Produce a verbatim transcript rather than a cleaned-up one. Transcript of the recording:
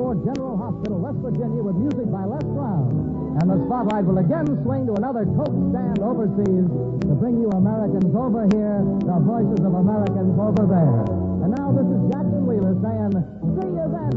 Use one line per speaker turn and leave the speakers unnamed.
Ford General Hospital, West Virginia, with music by Les Brown. And the spotlight will again swing to another Coke stand overseas to bring you Americans over here, the voices of Americans over there. And now this is Jackson Wheeler saying, see you then,